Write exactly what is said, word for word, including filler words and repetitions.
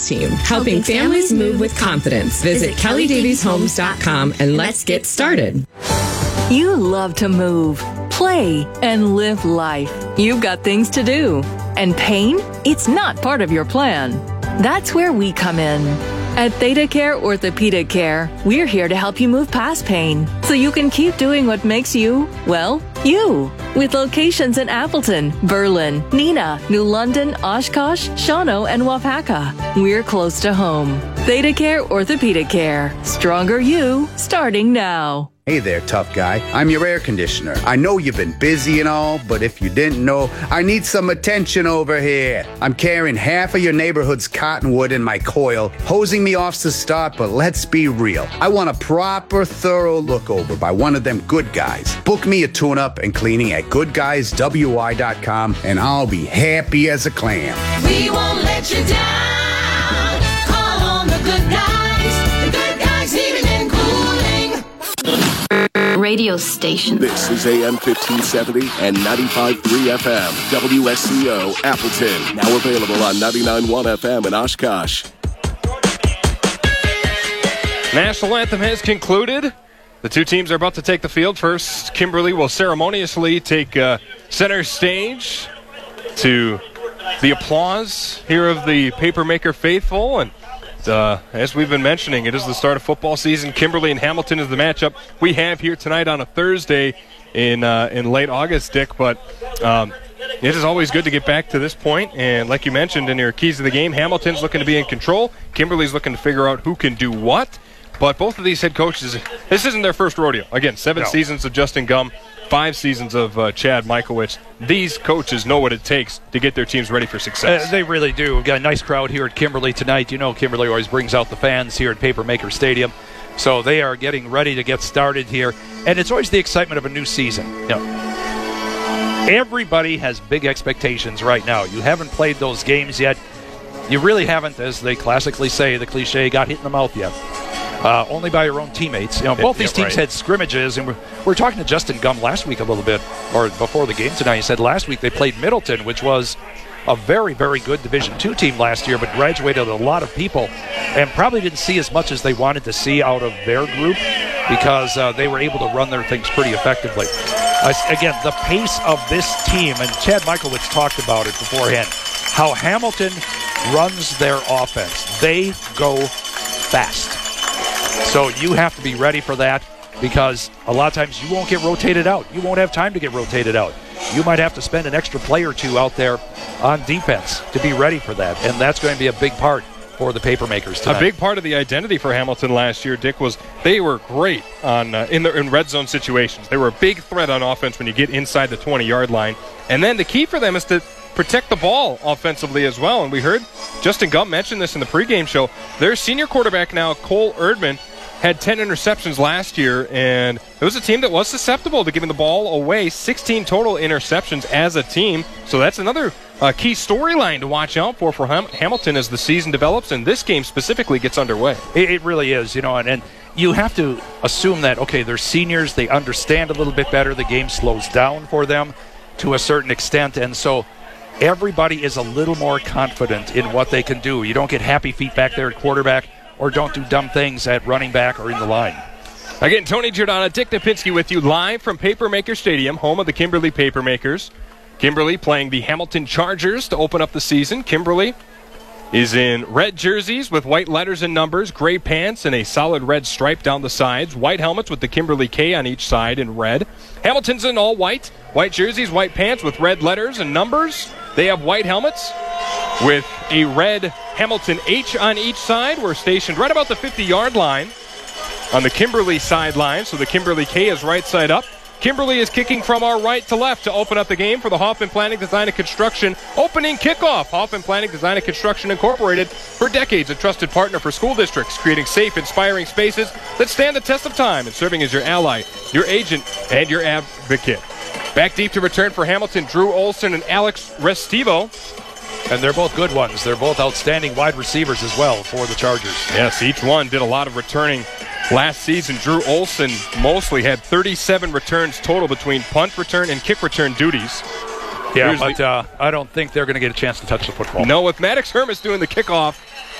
Homes team, helping families move with confidence. Visit Kelly Davies Homes dot com and let's get started. You love to move, play, and live life. You've got things to do. And pain? It's not part of your plan. That's where we come in. At Theta Care Orthopedic Care, we're here to help you move past pain so you can keep doing what makes you, well, you. With locations in Appleton, Berlin, Neenah, New London, Oshkosh, Shawano, and Wapaka. We're close to home. Theta Care Orthopedic Care. Stronger you, starting now. Hey there, tough guy. I'm your air conditioner. I know you've been busy and all, but if you didn't know, I need some attention over here. I'm carrying half of your neighborhood's cottonwood in my coil, hosing me off to start, but let's be real. I want a proper, thorough look over by one of them good guys. Book me a tune-up and cleaning at good guys w y dot com, and I'll be happy as a clam. We won't let you down. Call on the good guys. The good guys heating and cooling. Radio station. This is A M fifteen seventy and ninety-five point three F M. W S C O Appleton. Now available on ninety-nine point one F M in Oshkosh. National anthem has concluded. The two teams are about to take the field. First, Kimberly will ceremoniously take uh, center stage to the applause here of the Papermaker faithful. And Uh, as we've been mentioning, it is the start of football season. Kimberly and Hamilton is the matchup we have here tonight on a Thursday in uh, in late August, Dick. But um, it is always good to get back to this point. And like you mentioned in your keys of the game, Hamilton's looking to be in control. Kimberly's looking to figure out who can do what. But both of these head coaches, this isn't their first rodeo. Again, seven no. seasons of Justin Gumm, five seasons of uh, Chad Michaelwitz. These coaches know what it takes to get their teams ready for success. Uh, they really do. We've got a nice crowd here at Kimberly tonight. You know Kimberly always brings out the fans here at Papermaker Stadium. So they are getting ready to get started here. And it's always the excitement of a new season. You know, everybody has big expectations right now. You haven't played those games yet. You really haven't, as they classically say, the cliche, got hit in the mouth yet. Uh, only by your own teammates. You know, both these teams right. had scrimmages, and we're, we're talking to Justin Gumm last week a little bit, or before the game tonight. He said last week they played Middleton, which was a very, very good Division two team last year, but graduated a lot of people, and probably didn't see as much as they wanted to see out of their group because uh, they were able to run their things pretty effectively. Uh, again, the pace of this team, and Chad Michaelwitz talked about it beforehand, how Hamilton runs their offense. They go fast. So you have to be ready for that because a lot of times you won't get rotated out. You won't have time to get rotated out. You might have to spend an extra play or two out there on defense to be ready for that, and that's going to be a big part for the Papermakers tonight. A big part of the identity for Hamilton last year, Dick, was they were great on uh, in the in red zone situations. They were a big threat on offense when you get inside the twenty-yard line. And then the key for them is to protect the ball offensively as well. And we heard Justin Gumm mention this in the pregame show. Their senior quarterback now, Cole Erdman, had ten interceptions last year, and it was a team that was susceptible to giving the ball away. sixteen total interceptions as a team. So that's another uh, key storyline to watch out for for Ham- Hamilton as the season develops and this game specifically gets underway. It, it really is, you know, and, and you have to assume that, okay, they're seniors, they understand a little bit better, the game slows down for them to a certain extent, and so everybody is a little more confident in what they can do. You don't get happy feet back there at quarterback, or don't do dumb things at running back or in the line. Again, Tony Giordano, Dick Napinski with you live from Papermaker Stadium, home of the Kimberly Papermakers. Kimberly playing the Hamilton Chargers to open up the season. Kimberly is in red jerseys with white letters and numbers, gray pants, and a solid red stripe down the sides. White helmets with the Kimberly K on each side in red. Hamilton's in all white. White jerseys, white pants with red letters and numbers. They have white helmets with a red Hamilton H on each side. We're stationed right about the fifty-yard line on the Kimberly sideline, so the Kimberly K is right side up. Kimberly is kicking from our right to left to open up the game for the Hoffman Planning, Design, and Construction opening kickoff. Hoffman Planning, Design, and Construction Incorporated, for decades a trusted partner for school districts, creating safe, inspiring spaces that stand the test of time and serving as your ally, your agent, and your advocate. Back deep to return for Hamilton, Drew Olson and Alex Restivo. And they're both good ones. They're both outstanding wide receivers as well for the Chargers. Yes, each one did a lot of returning last season. Drew Olson mostly had thirty-seven returns total between punt return and kick return duties. Yeah, Here's but the, uh, I don't think they're going to get a chance to touch the football. No, with Maddox Hermes doing the kickoff